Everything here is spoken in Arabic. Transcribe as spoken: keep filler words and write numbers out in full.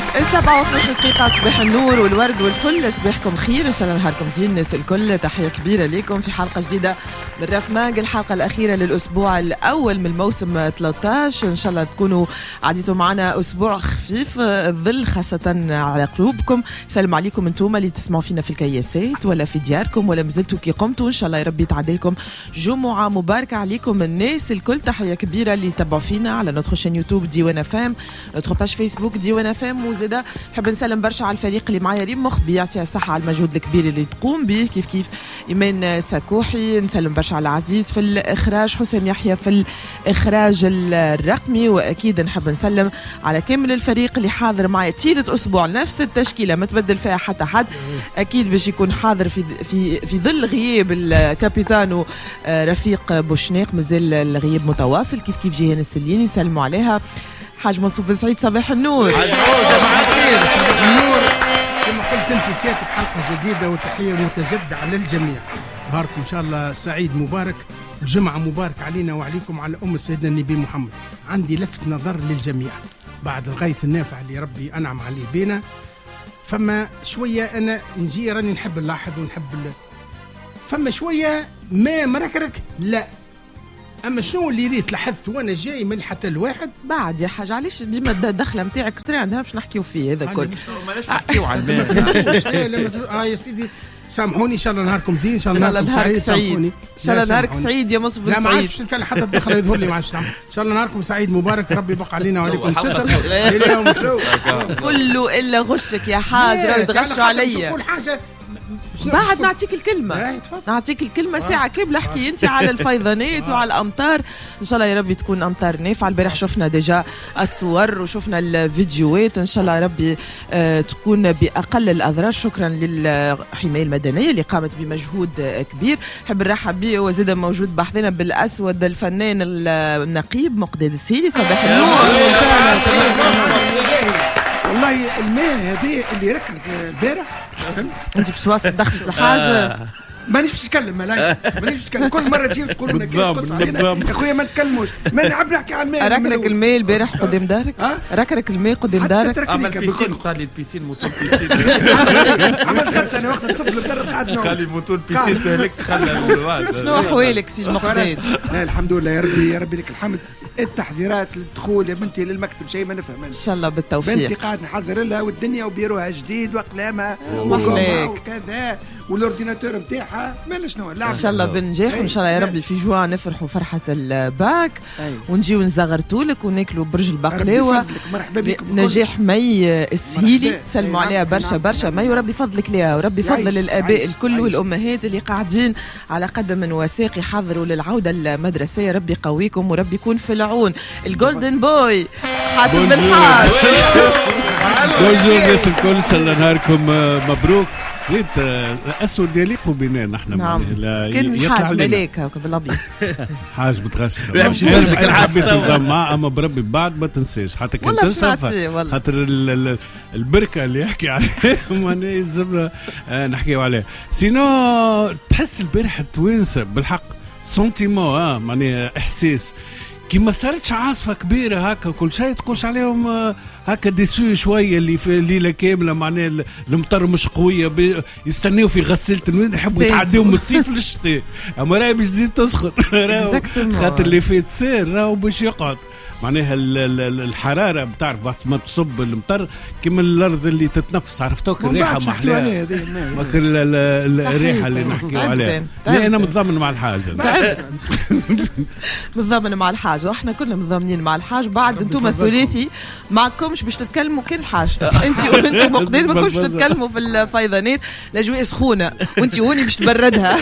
السبعة واثناش دقيقة صباح النور والورد والفل. صباحكم خير، إن شاء الله نهاركم زين الناس الكل. تحية كبيرة لكم في حلقة جديدة من راف ماج، الحلقة الأخيرة للأسبوع الأول من الموسم ثلاثة عشر. إن شاء الله تكونوا عديتوا معنا أسبوع خفيف الظل خاصة على قلوبكم. سلام عليكم أنتم اللي تسمعوا فينا في الكياسات ولا في دياركم ولا مازلتوا كي قمتوا. إن شاء الله يا ربي تعدلكم جمعة مباركة عليكم الناس الكل. تحية كبيرة اللي تابعوا فينا على نوتخ شين يوتيوب ديوان اف ام، نوتخ باج فيسبوك ديوان اف ام. وزادا نحب نسلم برشا على الفريق اللي معايا ريم مخبي يعطيها الصحة على المجهود الكبير اللي تقوم به، كيف كيف إيمان ساكوحي. نسلم برشا على عزيز في الإخراج، حسام يحيى في الإخراج الرقمي. وأكيد نحب نسلم على كامل الفريق اللي حاضر معايا تيلة أسبوع، نفس التشكيلة ما تبدل فيها حتى حد. أكيد باش يكون حاضر في في في ظل غياب الكابيتانو رفيق بوشناق، مازال الغياب متواصل. كيف كيف جيهان السليني نسلموا عليها. حاج منصور بن سعيد صباح النور. حاج جماعة الخير صباح النور. كما قلت انت سيادتك حلقة جديدة وتحية متجددة على الجميع. نهاركم ان شاء الله سعيد مبارك، وجمعة مبارك علينا وعليكم على أم سيدنا النبي محمد. عندي لفت نظر للجميع بعد الغيث النافع اللي ربي أنعم عليه بينا. فما شوية أنا نجي راني نحب نلاحظ ونحب ال... فما شوية ما مركرك لا، اما شنو اللي ريت لاحظت وانا جاي من حتى الواحد بعد يا حاج علاش ديما الدخله نتاعك ترى عندها باش نحكيو فيه هذا كل ماناش نحكيو على المال. اه يا سيدي سامحوني، ان شاء الله نهاركم زين، ان شاء الله نهاركم سعيد. سامحوني ان شاء الله نهارك سعيد يا مصطفى. لا ما عادش نتكلم حتى الدخله يظهر لي ما عادش. ان شاء الله نهاركم سعيد مبارك، ربي يبقى علينا وعليكم ستر كله الا غشك يا حاج، راه تغشوا عليا. بعد نعطيك الكلمة، نعطيك الكلمة ساعة كاملة. احكي انت على الفيضانات وعلى الأمطار. إن شاء الله يا ربي تكون أمطار نافعة. البارح شفنا ديجا الصور وشفنا الفيديوهات. إن شاء الله يا ربي اه تكون بأقل الأضرار. شكرا للحماية المدنية اللي قامت بمجهود كبير. حب نرحب بيه وزيدا موجود بحثنا بالأسود الفنان النقيب مقداد السيلي. صباح النور. والله الماء هذه اللي ركنك البارح انت باش توصل دخلت الحاجه. مانيش باش نتكلم، مانيش باش نتكلم. كل مره تجي تقول لنا قص علينا يا خويا ما نتكلموش، ما نعرف نحكي على الماء. ركرك الماء البارح قدام دارك؟ ركرك الماء قدام دارك؟ عمل بيسين، قال لي البيسين موتور بيسين. عملت خمسة انا وقت تصب الدرب قاعد نوم. خلي موتور بيسين تهلك خلى. شنو احوالك سي المقداد؟ لا الحمد لله يا ربي، يا ربي لك الحمد. التحذيرات للدخول يا بنتي للمكتب شيء ما نفهم ان شاء الله بالتوفيق. بنتي قاعد نحضر لها والدنيا وبيروها جديد واقلامها وكذا والاورديناتور نتاعها ما شنو. ان شاء الله بالنجاح وان شاء الله يا ربي في جوا نفرحوا فرحه الباك. ونجيو نزغرتوا لك وناكلوا برج البقلاوه. مرحبا بكم. نجاح مي السهيلي سلموا عليها برشا برشا مي، وربي فضلك ليها وربي فضل الاباء الكل والامهات اللي قاعدين على قدم وساق يحضروا للعوده المدرسيه. ربي يقويكم وربي يكون في العون. الجولدن بوي حاتم بالحاج. بونجور الناس الكل، ان شاء الله نهاركم مبروك. ريت اسود يليق بيننا نحن. نعم كان الحاج ملاك هكا بالابيض. حاج بتغش ما يمشي يفرجك الحاج توا. اما بربي بعد ما تنساش حتى كان تنسى خاطر البركه اللي يحكي عليها ماني يلزمنا نحكيو عليها. سينو تحس البارح التوانسه بالحق سنتيمون اه معناها احساس كي ما صارتش عاصفه كبيره هكا كل شيء تقولش عليهم هكا ديسو شويه اللي في الليله كامله معناها المطر مش قويه يستناو في غساله الماء يحبوا يتعداو من الصيف للشتاء. اما راهي باش تزيد تسخن خاطر اللي فات سير راهو باش يقعد معناها الحراره بتعرف وقت ما تصب المطر كيما الارض اللي تتنفس. عرفتوك الريحه محلاها ماك الريحه اللي نحكيو عليها. لا انا متضامن مع الحاجه متضامن مع الحاجه واحنا كلنا متضامنين مع الحاج. بعد انتم ثلاثي معكمش باش تتكلموا كل حاجه. انت وانت مقداد ما كنتش تتكلموا في الفيضانات. الاجواء سخونه وانت هوني باش تبردها.